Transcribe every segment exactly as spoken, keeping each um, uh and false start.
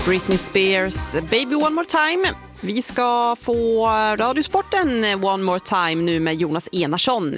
Britney Spears, Baby One More Time. Vi ska få Radiosporten One More Time nu med Jonas Enarsson.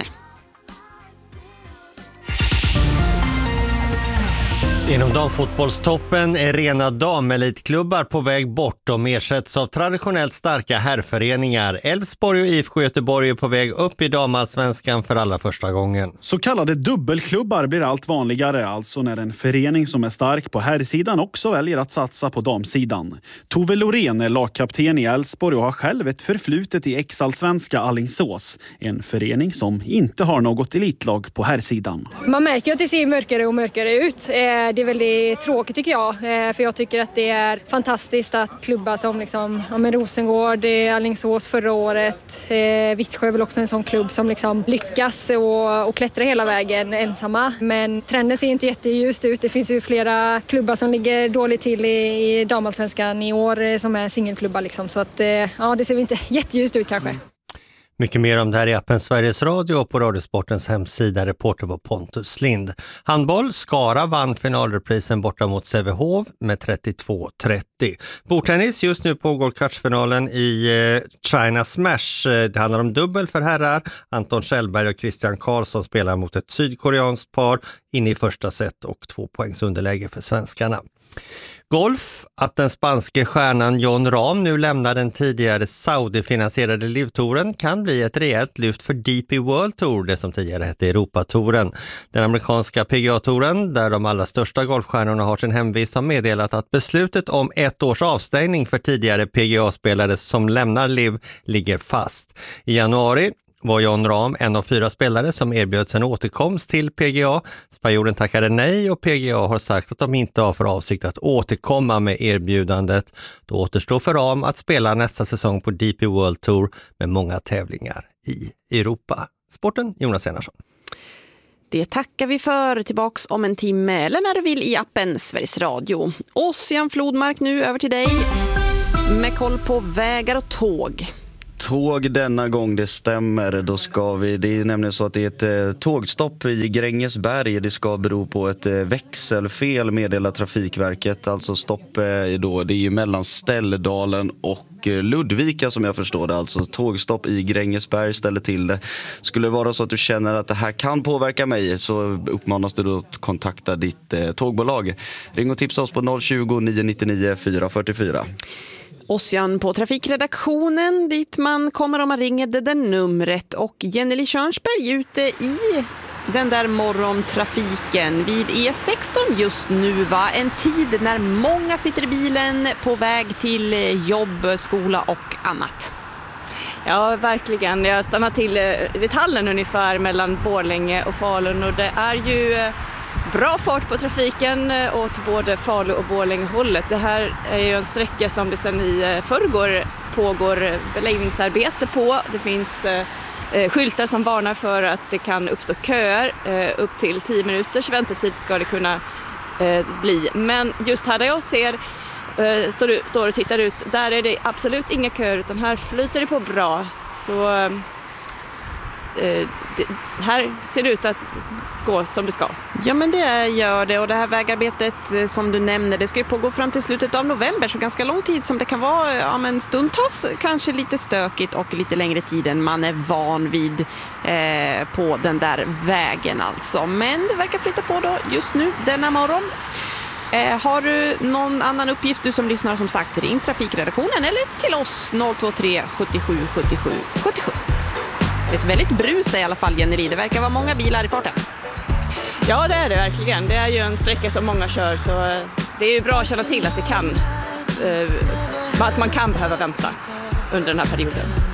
Inom damfotbollstoppen är rena damelitklubbar på väg bort. De ersätts av traditionellt starka herrföreningar. Elfsborg och I F K Göteborg är på väg upp i damallsvenskan för allra första gången. Så kallade dubbelklubbar blir allt vanligare, alltså när en förening som är stark på herrsidan också väljer att satsa på damsidan. Tove Lorén är lagkapten i Elfsborg och har själv ett förflutet i ex-allsvenska Alingsås. En förening som inte har något elitlag på herrsidan. Man märker att det ser mörkare och mörkare ut. Det är väldigt tråkigt tycker jag, för jag tycker att det är fantastiskt att klubbar som liksom, ja, men Rosengård, Alingsås förra året, eh, Vittsjö är väl också en sån klubb som liksom lyckas och, och klättra hela vägen ensamma. Men trenden ser inte jätteljust ut. Det finns ju flera klubbar som ligger dåligt till i, i damallsvenskan i år som är singelklubbar liksom. Så att, eh, ja, det ser inte jätteljust ut kanske. Mycket mer om det här i appen Sveriges Radio och på Radiosportens hemsida. Reporter var Pontus Lind. Handboll, Skara vann finalreprisen borta mot Sävehof med trettiotvå trettio. Bordtennis, just nu pågår kvartsfinalen i eh, China Smash. Det handlar om dubbel för herrar. Anton Kjellberg och Christian Karlsson spelar mot ett sydkoreanskt par in i första set och två poängs underläge för svenskarna. Golf, att den spanske stjärnan Jon Rahm nu lämnar den tidigare Saudi-finansierade livtouren kan bli ett rejält lyft för D P World Tour, det som tidigare hette Europatouren. Den amerikanska P G A-touren, där de allra största golfstjärnorna har sin hemvist, har meddelat att beslutet om ett års avstängning för tidigare P G A-spelare som lämnar liv ligger fast. I januari var Jon Rahm en av fyra spelare som erbjöds en återkomst till P G A. Spanjoren tackade nej och P G A har sagt att de inte har för avsikt att återkomma med erbjudandet. Då återstår för Rahm att spela nästa säsong på D P World Tour med många tävlingar i Europa. Sporten, Jonas Enarsson. Det tackar vi för. Tillbaks om en timme eller när du vill i appen Sveriges Radio. Ossian Flodmark nu över till dig med koll på vägar och tåg. Tåg denna gång, det stämmer. Då ska vi, det är nämligen så att det är ett eh, tågstopp i Grängesberg. Det ska bero på ett eh, växelfel, meddelar Trafikverket. Alltså stopp eh, då, det är ju mellan Ställdalen och eh, Ludvika som jag förstår det. Alltså tågstopp i Grängesberg ställer till det. Skulle det vara så att du känner att det här kan påverka mig, så uppmanas du då att kontakta ditt eh, tågbolag. Ring och tipsa oss på noll tjugo, nio nittionio, fyra fyrtiofyra. Ossian på trafikredaktionen, dit man kommer om man ringer det där numret. Och Jenny Körnsberg ute i den där morgontrafiken vid E sexton just nu, va? En tid när många sitter i bilen på väg till jobb, skola och annat. Ja, verkligen. Jag stannar till vid Hallen ungefär mellan Borlänge och Falun, och det är ju bra fart på trafiken åt både Falu och Borlänge-hållet. Det här är ju en sträcka som det sedan i förrgår pågår beläggningsarbete på. Det finns eh, skyltar som varnar för att det kan uppstå köer. Eh, upp till tio minuters väntetid ska det kunna eh, bli. Men just här där jag ser, eh, står, står och tittar ut, där är det absolut inga köer, utan här flyter det på bra. Så eh, det, här ser det ut att gå som det ska. Ja, men det gör det, och det här vägarbetet som du nämner, det ska ju pågå fram till slutet av november, så ganska lång tid som det kan vara. Ja, men stundtals kanske lite stökigt och lite längre tid än man är van vid eh, på den där vägen alltså. Men det verkar flytta på då just nu denna morgon. Eh, har du någon annan uppgift, du som lyssnar, som sagt, ring trafikredaktionen eller till oss noll två tre sjuttiosju sjuttiosju sjuttiosju. Det är ett väldigt brus där i alla fall, Jenny. Det verkar vara många bilar i farten. Ja, det är det verkligen. Det är ju en sträcka som många kör, så det är ju bra att känna till att det kan, att man kan behöva vänta under den här perioden.